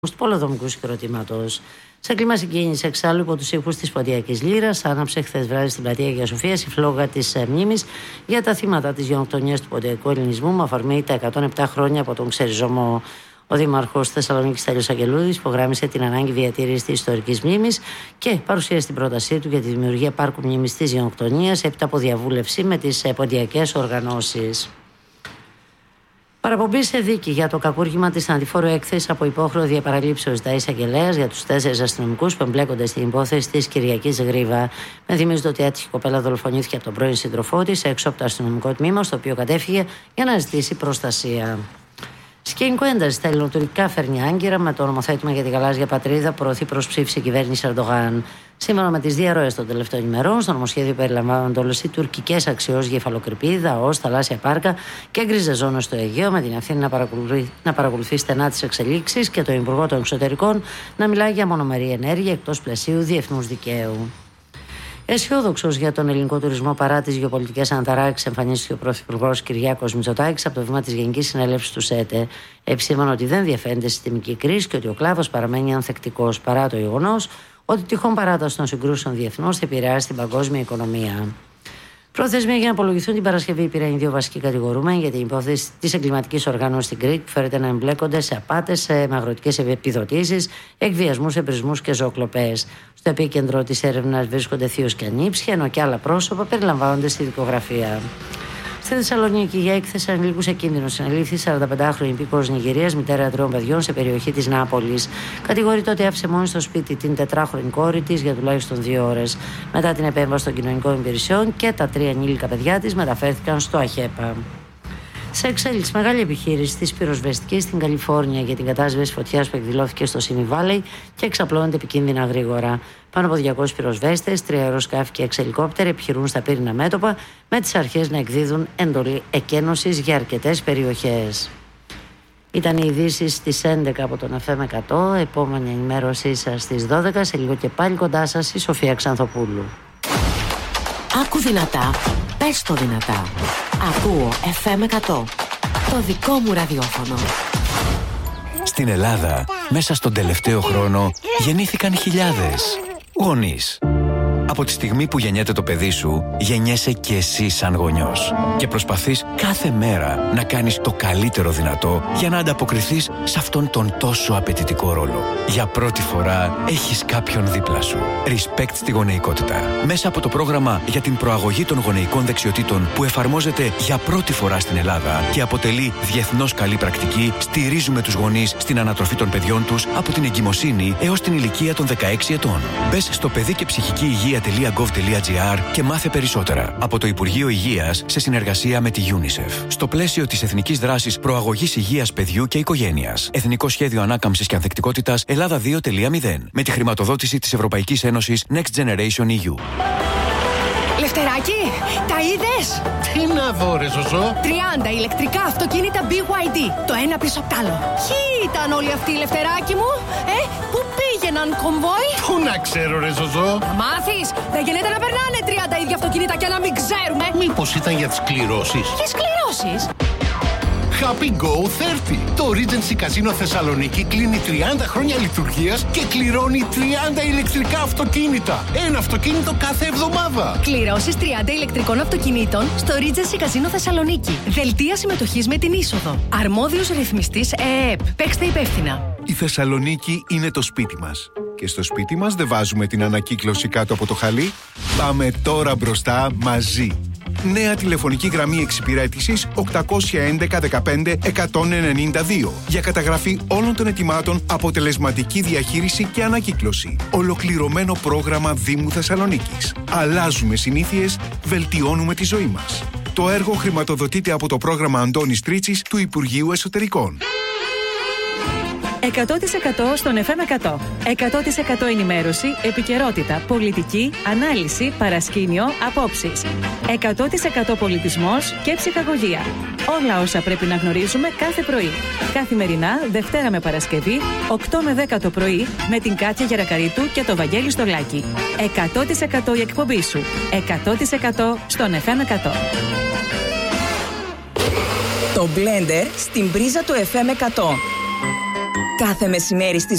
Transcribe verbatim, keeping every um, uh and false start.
του πολεοδομικού συγκροτήματος. Σε κλίμα συγκίνηση εξάλλου υπό τους ήχους της Ποντιακής Λύρας, άναψε χθες βράδυ στην πλατεία Αγίας Σοφίας η φλόγα της μνήμης για τα θύματα της γενοκτονίας του Ποντιακού Ελληνισμού, με αφορμή τα εκατόν επτά χρόνια από τον ξεριζωμό. Ο Δήμαρχος Θεσσαλονίκης Στέλιος Αγγελούδης υπογράμμισε την ανάγκη διατήρησης της ιστορικής μνήμης και παρουσίασε την πρότασή του για τη δημιουργία πάρκου μνήμης της γενοκτονίας έπειτα από διαβούλευση με τις ποντιακές οργανώσεις. Παραπομπή σε δίκη για το κακούργημα της θανατηφόρου έκθεσης από υπόχρεο διαπαραλήψεως ζητάει εισαγγελέας για τους τέσσερις αστυνομικούς που εμπλέκονται στην υπόθεση της Κυριακής Γρίβα. Με θυμίζεται ότι άτυχη κοπέλα δολοφονήθηκε από τον πρώην σύντροφό της έξω από το αστυνομικό τμήμα, στο οποίο κατέφυγε για να ζητήσει προστασία. Σκηνικό ένταση στα ελληνοτουρκικά φέρνει άγκυρα με το νομοθέτημα για τη γαλάζια πατρίδα που προωθεί προς ψήφιση η κυβέρνηση Ερντογάν. Σύμφωνα με τις διαρροές των τελευταίων ημερών, στο νομοσχέδιο περιλαμβάνονται όλες οι τουρκικές αξιώσεις για υφαλοκρηπίδα, ΟΣ, θαλάσσια πάρκα και γκρίζες ζώνες στο Αιγαίο, με την ευθύνη να παρακολουθεί, να παρακολουθεί στενά τις εξελίξεις και το Υπουργό των Εξωτερικών να μιλάει για μονομερή ενέργεια εκτός πλαισίου διεθνούς δικαίου. Αισιόδοξος για τον ελληνικό τουρισμό παρά τις γεωπολιτικές αναταράξεις, εμφανίστηκε ο Πρωθυπουργός Κυριάκος Μητσοτάκης από το βήμα της Γενικής Συνέλευσης του ΣΕΤΕ. Επισήμανε ότι δεν διαφαίνεται συστημική κρίση και ότι ο κλάδος παραμένει ανθεκτικός, παρά το γεγονός ότι τυχόν παράταση των συγκρούσεων διεθνώς θα επηρεάσει την παγκόσμια οικονομία. Προθεσμία για να απολογηθούν την Παρασκευή πήραν οι δύο βασικοί κατηγορούμενοι για την υπόθεση της εγκληματικής οργάνωσης στην Κρήτη, που φέρεται να εμπλέκονται σε απάτες, με αγροτικές επιδοτήσεις, εκβιασμούς, εμπρισμούς και ζωοκλοπές. Στο επίκεντρο της έρευνας βρίσκονται θείος και ανήψια, ενώ και άλλα πρόσωπα περιλαμβάνονται στη δικογραφία. Στη Θεσσαλονίκη, για έκθεση ανηλίκου σε κίνδυνο συνελήφθη σαρανταπεντάχρονη υπήκοος Νιγηρίας, μητέρα τριών παιδιών, σε περιοχή της Νάπολης. Κατηγορείται ότι άφησε μόνη στο σπίτι την τετράχρονη κόρη της για τουλάχιστον δύο ώρες. Μετά την επέμβαση των κοινωνικών υπηρεσιών και τα τρία ενήλικα παιδιά της μεταφέρθηκαν στο ΑΧΕΠΑ. Σε εξέλιξη, μεγάλη επιχείρηση της πυροσβεστικής στην Καλιφόρνια για την κατάσβεση φωτιάς που εκδηλώθηκε στο Simi Valley και εξαπλώνεται επικίνδυνα γρήγορα. Πάνω από διακόσιοι πυροσβέστες, τρία αεροσκάφη και έξι ελικόπτερα επιχειρούν στα πύρινα μέτωπα, με τις αρχές να εκδίδουν εντολή εκένωσης για αρκετές περιοχές. Ήταν οι ειδήσεις στις έντεκα από τον εφ εμ εκατό. Επόμενη ενημέρωσή σας στις δώδεκα. Σε λίγο και πάλι κοντά σας η Σοφία Ξανθοπούλου. Άκου δυνατά, πες το δυνατά. Ακούω εφ εμ εκατό. Το δικό μου ραδιόφωνο. Στην Ελλάδα, μέσα στον τελευταίο χρόνο, γεννήθηκαν χιλιάδες γονείς. Από τη στιγμή που γεννιέται το παιδί σου, γεννιέσαι και εσύ σαν γονιός. Και προσπαθείς κάθε μέρα να κάνεις το καλύτερο δυνατό για να ανταποκριθείς σε αυτόν τον τόσο απαιτητικό ρόλο. Για πρώτη φορά έχεις κάποιον δίπλα σου. Respect στη γονεϊκότητα. Μέσα από το πρόγραμμα για την προαγωγή των γονεϊκών δεξιοτήτων που εφαρμόζεται για πρώτη φορά στην Ελλάδα και αποτελεί διεθνώς καλή πρακτική, στηρίζουμε τους γονείς στην ανατροφή των παιδιών τους από την εγκυμοσύνη έως την ηλικία των δεκαέξι ετών. Μπες στο παιδί και ψυχική υγεία τελεία γκοβ τελεία τζι άρ και μάθε περισσότερα από το Υπουργείο Υγείας σε συνεργασία με τη UNICEF. Στο πλαίσιο της Εθνικής Δράσης Προαγωγής Υγείας Παιδιού και Οικογένειας. Εθνικό Σχέδιο Ανάκαμψης και Ανθεκτικότητας Ελλάδα δύο τελεία μηδέν. Με τη χρηματοδότηση της Ευρωπαϊκής Ένωσης Next Generation ι γιου. Λευτεράκι, τα είδες? Τι να δω ρε Ζωζό? τριάντα ηλεκτρικά αυτοκίνητα μπι γουάι ντι. Το ένα πίσω απ' τ' άλλο. Ποιοι ήταν όλοι αυτοί, Λευτεράκι μου? Ε, πού πήγαιναν, κομβόι? Πού να ξέρω ρε Ζωζό? Θα μάθεις. Δεν γίνεται να περνάνε τριάντα ίδια αυτοκίνητα και να μην ξέρουμε. Μήπως ήταν για τις κληρώσεις? Ποιες κληρώσεις? Happy Go τριάντα. Το Regency Casino Θεσσαλονίκη κλείνει τριάντα χρόνια λειτουργίας και κληρώνει τριάντα ηλεκτρικά αυτοκίνητα. Ένα αυτοκίνητο κάθε εβδομάδα. Κληρώσεις τριάντα ηλεκτρικών αυτοκινήτων στο Regency Casino Θεσσαλονίκη. Δελτία συμμετοχής με την είσοδο. Αρμόδιος ρυθμιστής ΕΕΠ. Παίξτε υπεύθυνα. Η Θεσσαλονίκη είναι το σπίτι μας. Και στο σπίτι μας δεν βάζουμε την ανακύκλωση κάτω από το χαλί. Πάμε τώρα μπροστά μαζί. Νέα τηλεφωνική γραμμή εξυπηρέτησης οκτακόσια έντεκα δεκαπέντε εκατόν ενενήντα δύο για καταγραφή όλων των αιτημάτων, αποτελεσματική διαχείριση και ανακύκλωση. Ολοκληρωμένο πρόγραμμα Δήμου Θεσσαλονίκης. Αλλάζουμε συνήθειες, βελτιώνουμε τη ζωή μας. Το έργο χρηματοδοτείται από το πρόγραμμα Αντώνης Τρίτσης του Υπουργείου Εσωτερικών. εκατό τοις εκατό στον εφ εμ εκατό. εκατό τοις εκατό ενημέρωση, επικαιρότητα, πολιτική, ανάλυση, παρασκήνιο, απόψεις. εκατό τοις εκατό πολιτισμός και ψυχαγωγία. Όλα όσα πρέπει να γνωρίζουμε κάθε πρωί. Καθημερινά, Δευτέρα με Παρασκευή, οκτώ με δέκα το πρωί, με την Κάτια Γερακαρίτου και το Βαγγέλη Στολάκη. εκατό τοις εκατό η εκπομπή σου. εκατό τοις εκατό στον εφ εμ εκατό. Το Blender στην πρίζα του εφ εμ εκατό. Κάθε μεσημέρι στις